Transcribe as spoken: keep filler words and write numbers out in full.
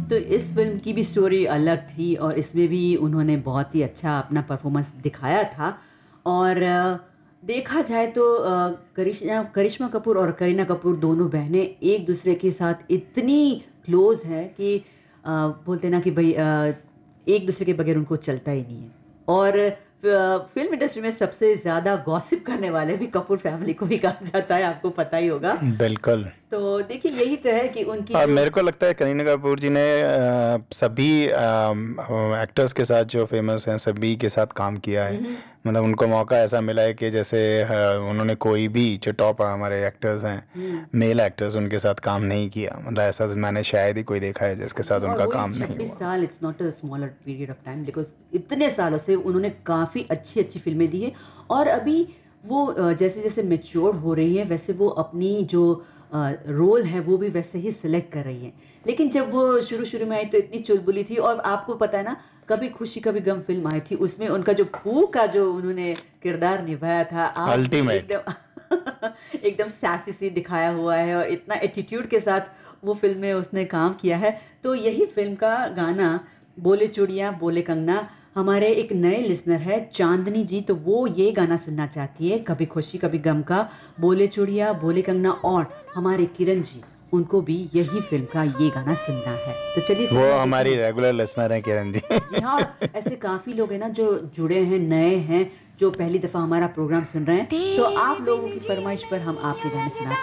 तो इस फ़िल्म की भी स्टोरी अलग थी और इसमें भी उन्होंने बहुत ही अच्छा अपना परफ़ॉर्मेंस दिखाया था और अ, देखा जाए तो अ, करिश्मा करिश्मा कपूर और करीना कपूर दोनों बहनें एक-दूसरे के साथ इतनी क्लोज़ हैं कि अ, बोलते हैं ना कि भई अ, एक-दूसरे के बगैर उनको चलता ही नहीं है। और फ फ़िल्म इंडस्ट्री में सबसे ज़्यादा गॉसिप करने वाले भी कपूर फ़ैमिली को ही कहा जाता है, आपको पता ही होगा। बिल्कुल। तो देखिए यही तो है कि उनकी और जो मेरे को लगता है करीना कपूर जी ने अ, सभी एक्टर्स के साथ जो फेमस हैं सभी के साथ काम किया हुँ, है। हुँ। मतलब उनको मौका ऐसा मिला है कि जैसे अ, उन्होंने कोई भी जो टॉप हमारे एक्टर्स हैं, हुँ। मेल एक्टर्स, उनके साथ काम नहीं किया। मतलब ऐसा तो मैंने शायद ही कोई देखा है जिसके जी, साथ और उनका वही काम नहीं छब्बीस हुआ। साल it's not a smaller period of time because इतने सालों से उन्होंने काफ़ी अच्छी-अच्छी फ़िल्में दी हैं और अभी वो अ, जैसे-जैसे मैच्योर हो रही हैं, वैसे वो अपनी जो अ, रोल है, वो भी वैसे ही सिलेक्ट कर रही हैं। लेकिन जब वो शुरू-शुरू में आई तो इतनी चुलबुली थी और आपको पता है ना, कभी खुशी कभी गम फ़िल्म आई थी, उसमें उनका जो पू का जो उन्होंने किरदार निभाया था, आज भी अल्टीमेट। एकदम एकदम सैसी सी दिखाया हुआ है और इतना एटीट्यूड के साथ वो फ़िल्म में उसने काम किया है। तो यही फ़िल्म का गाना बोले चूड़ियाँ बोले कंगना हमारे एक नए लिसनर है चांदनी जी, तो वो ये गाना सुनना चाहती है कभी खुशी कभी गम का, बोले चूड़ियाँ बोले कंगना और हमारे किरण जी, उनको भी यही फ़िल्म का ये गाना सुनना है। तो चलिए वो सुनवा देती हमारी हूँ। रेगुलर लिसनर हैं किरण जी। जी हाँ, और ऐसे काफ़ी लोग हैं ना जो जुड़े हैं, नए हैं, जो पहली दफ़ा हमारा प्रोग्राम सुन रहे हैं। तो तेरे आप लोगों बिन की जिया फ़रमाइश पर हम नहीं आपके गाने लगता। सुनाते हैं।